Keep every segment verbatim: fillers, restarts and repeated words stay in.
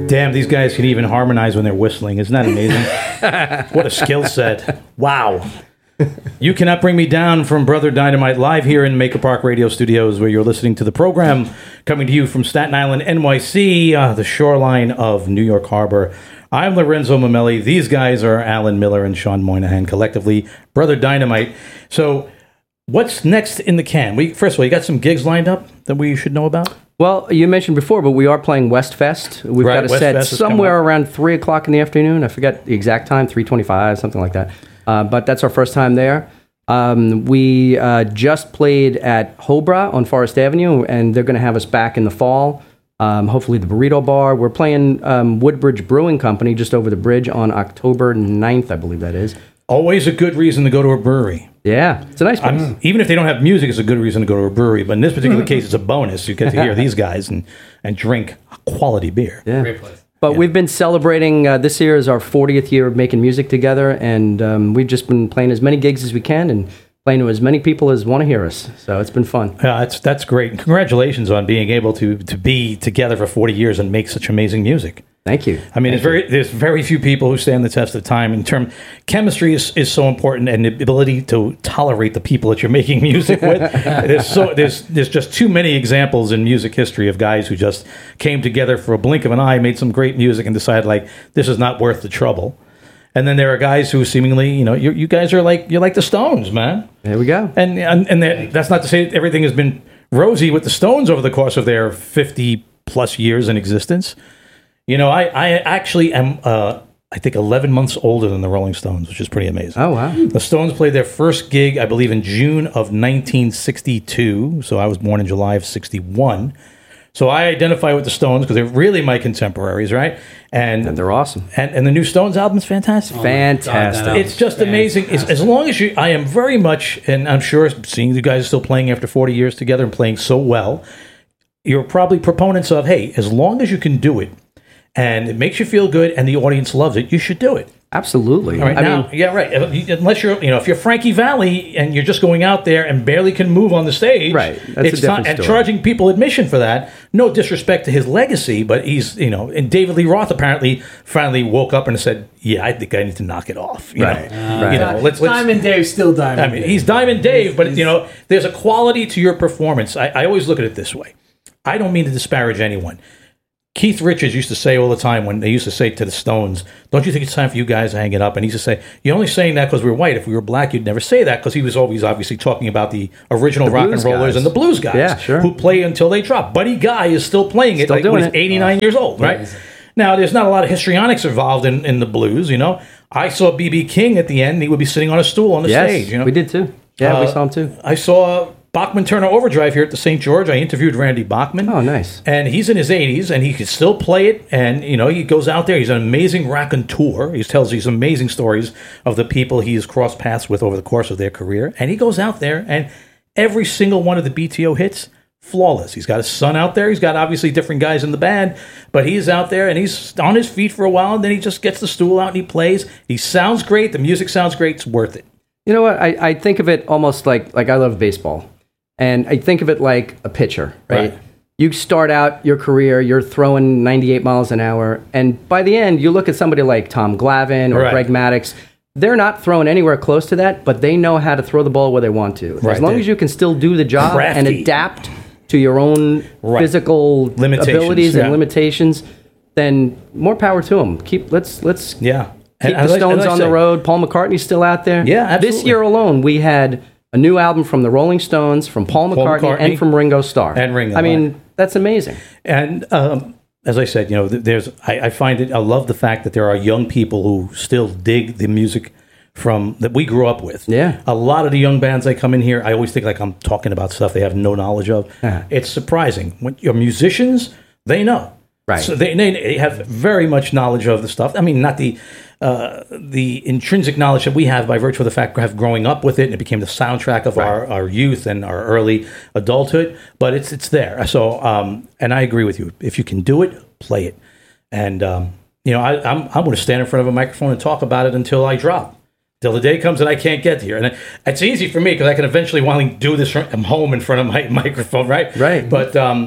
Damn, these guys can even harmonize when they're whistling. Isn't that amazing? What a skill set. Wow. You Cannot Bring Me Down from Brother Dynamite, live here in Maker Park Radio Studios, where you're listening to the program, coming to you from Staten Island, N Y C, uh, the shoreline of New York Harbor. I'm Lorenzo Mamelli. These guys are Alan Miller and Sean Moynihan, collectively Brother Dynamite. So what's next in the can? We First of all, you got some gigs lined up that we should know about? Well, you mentioned before, but we are playing Westfest. We've Right, got a West set Fest is somewhere coming up. around three o'clock in the afternoon. I forget the exact time, three twenty-five, something like that. Uh, but that's our first time there. Um, we uh, just played at Hobra on Forest Avenue, and they're going to have us back in the fall. Um, hopefully the Burrito Bar. We're playing um, Woodbridge Brewing Company just over the bridge on October ninth, I believe that is. Always a good reason to go to a brewery. Yeah, it's a nice place. I'm, even if they don't have music, it's a good reason to go to a brewery. But in this particular case, it's a bonus. You get to hear these guys and, and drink quality beer. Yeah. Great place. But Yeah. we've been celebrating, uh, this year is our fortieth year of making music together, and um, we've just been playing as many gigs as we can and playing to as many people as want to hear us. So it's been fun. Yeah, that's that's great. And congratulations on being able to to be together for forty years and make such amazing music. Thank you. I mean, it's very, there's very few people who stand the test of time. In term, chemistry is, is so important, and the ability to tolerate the people that you're making music with. there's so there's there's just too many examples in music history of guys who just came together for a blink of an eye, made some great music, and decided like this is not worth the trouble. And then there are guys who seemingly, you know, you you guys are like you're like the Stones, man. There we go. And and, and that- that's not to say that everything has been rosy with the Stones over the course of their fifty plus years in existence. You know, I, I actually am, uh, I think, eleven months older than the Rolling Stones, which is pretty amazing. Oh, wow. The Stones played their first gig, I believe, in June of nineteen sixty-two. So I was born in July of sixty-one. So I identify with the Stones because they're really my contemporaries, right? And And they're awesome. and, and the new Stones album is fantastic. Fantastic. God, It's just amazing. As, as long as you, I am very much, and I'm sure seeing you guys still playing after forty years together and playing so well, you're probably proponents of, hey, as long as you can do it and it makes you feel good and the audience loves it, you should do it. Absolutely. All right, I now, mean, yeah, right. Unless you're, you know, if you're Frankie Valli and you're just going out there and barely can move on the stage, Right. That's a it's different not, and story. charging people admission for that. No disrespect to his legacy, but he's, you know, and David Lee Roth apparently finally woke up and said, "Yeah, I think I need to knock it off." You Right. know, Right. you know, let's let's. Diamond Dave's still Diamond I mean, Dave. he's Diamond Dave, but you know, there's a quality to your performance. I, I always look at it this way. I don't mean to disparage anyone. Keith Richards used to say all the time when they used to say to the Stones, "Don't you think it's time for you guys to hang it up?" And he used to say, "You're only saying that because we're white. If we were black, you'd never say that." Because he was always obviously talking about the original rock and blues rollers guys. and the blues guys Yeah, sure. who play until they drop. Buddy Guy is still playing it Still like doing when he's it. eighty-nine years old, right? Now, there's not a lot of histrionics involved in, in the blues, you know. I saw B B King at the end. He would be sitting on a stool on the yes, stage, you know. we did too. Yeah, we Uh, saw him too. I saw Bachman Turner Overdrive here at the Saint George. I interviewed Randy Bachman. Oh, nice. And he's in his eighties, and he can still play it. And, you know, he goes out there. He's an amazing raconteur. He tells these amazing stories of the people he's crossed paths with over the course of their career. And he goes out there, and every single one of the B T O hits, flawless. He's got his son out there. He's got obviously different guys in the band, but he's out there, and he's on his feet for a while, and then he just gets the stool out and he plays. He sounds great. The music sounds great. It's worth it. You know what? I, I think of it almost like, like I love baseball. And I think of it like a pitcher, right? Right. You start out your career, you're throwing ninety-eight miles an hour. And by the end, you look at somebody like Tom Glavine or Right. Greg Maddux. They're not throwing anywhere close to that, but they know how to throw the ball where they want to. Right. As long as you can still do the job Crafty. and adapt to your own Right. physical Limitations, abilities yeah. and limitations, then more power to them. Keep let's let's Yeah. keep And as the I- Stones as I on say- the road. Paul McCartney's still out there. Yeah, This absolutely. year alone, we had a new album from the Rolling Stones, from Paul McCartney, McCartney. and from Ringo Starr. And Ringo, I mean, right. that's amazing. And um, as I said, you know, th- there's I, I find it. I love the fact that there are young people who still dig the music from that we grew up with. Yeah. A lot of the young bands that come in here, I always think like I'm talking about stuff they have no knowledge of. Yeah. It's surprising when your musicians, they know. Right. So they, they they have very much knowledge of the stuff. I mean, not the uh, the intrinsic knowledge that we have by virtue of the fact of growing up with it, and it became the soundtrack of our, our youth and our early adulthood. But it's it's there. So, um, and I agree with you. If you can do it, play it. And um, you know, I, I'm I'm going to stand in front of a microphone and talk about it until I drop. Till the day comes that I can't get here. And it's easy for me because I can eventually want to do this from home in front of my microphone, right? Right. But um,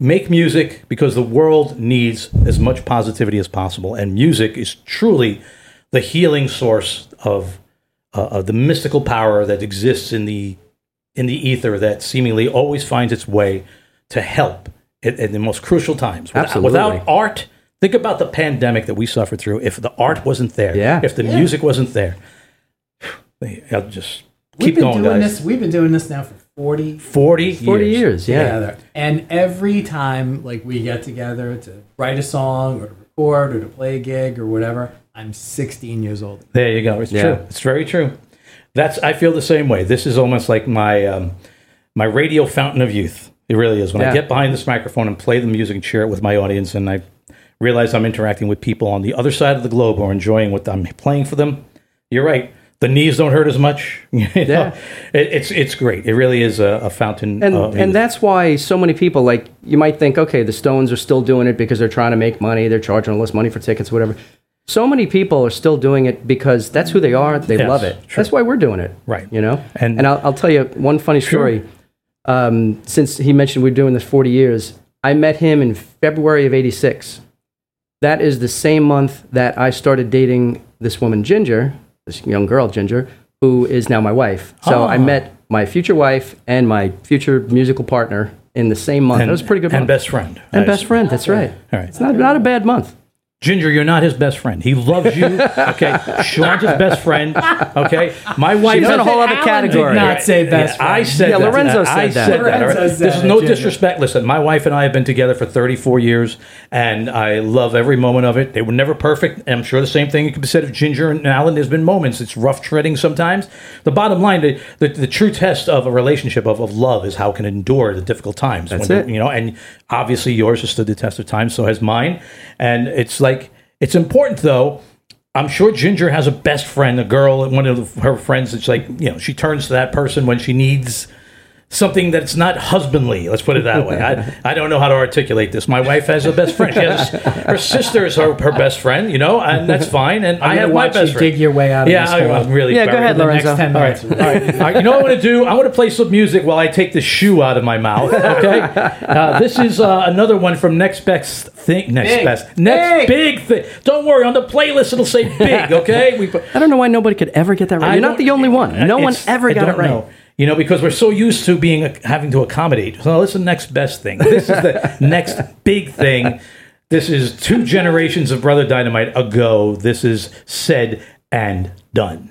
make music because the world needs as much positivity as possible, and music is truly the healing source of uh, of the mystical power that exists in the in the ether that seemingly always finds its way to help at, at the most crucial times. Without, Absolutely. without art, think about the pandemic that we suffered through. If the art wasn't there, Yeah. if the Yeah. music wasn't there, I'll just We've keep been going, doing guys. this. We've been doing this now for forty, forty, forty years. years, yeah. together. And every time like we get together to write a song or to record or to play a gig or whatever, I'm sixteen years old. There you go. It's Yeah. true. It's very true. That's. I feel the same way. This is almost like my um, my radio fountain of youth. It really is. When I Yeah. get behind this microphone and play the music and share it with my audience, and I realize I'm interacting with people on the other side of the globe who are enjoying what I'm playing for them. You're right. The knees don't hurt as much. You know? Yeah. It, it's it's great. It really is a, a fountain. And of and youth. that's why so many people, like, you might think, okay, the Stones are still doing it because they're trying to make money, they're charging all this money for tickets, whatever. So many people are still doing it because that's who they are. They Yes, love it. true. That's why we're doing it. Right. You know. And- And, I'll, I'll tell you one funny story. Um, since he mentioned we're doing this forty years, I met him in February of eighty-six. That is the same month that I started dating this woman, Ginger, this young girl, Ginger, who is now my wife. So Oh. I met my future wife and my future musical partner in the same month. and, That was a pretty good and month. best friend. and I best see. friend, that's right. All right. It's not, not a bad month. Ginger, you're not his best friend. He loves you. Okay, Sean's his best friend. Okay, my wife. She's in a whole other Alan category. did not say best Yeah, I friend. said Yeah, that. Lorenzo I said that. said that. all right? Lorenzo said This is it, no Ginger. disrespect. Listen, my wife and I have been together for thirty-four years, and I love every moment of it. They were never perfect, and I'm sure the same thing could be said of Ginger and Alan. There's been moments. It's rough treading sometimes. The bottom line, the, the, the true test of a relationship of, of love is how it can endure the difficult times. That's when, it. You know, and obviously yours has stood the test of time, so has mine. And it's like, it's important though. I'm sure Ginger has a best friend, a girl, one of her friends. It's like, you know, she turns to that person when she needs something that's not husbandly. Let's put it that way. I, I don't know how to articulate this. My wife has a best friend. She has her sister is her, her best friend, you know, and that's fine. And I I'm have gonna my watch best you friend. dig your way out of yeah, this I, hole. I'm really Yeah, go buried ahead, in the next Lorenzo. ten all minutes. right, all right, all right. You know what I'm going to do? I'm going to play some music while I take the shoe out of my mouth. Okay, uh, this is uh, another one from Next Best Thing. Next Big. Best. Next Big. Big Thing. Don't worry, on the playlist it'll say Big. Okay, we. I don't know why nobody could ever get that right. I You're not don't- the only one. No one it's- ever I got it don't right. know. You know, because we're so used to being having to accommodate. So this is the next best thing. This is the next big thing. This is two generations of Brother Dynamite ago. This is said and done.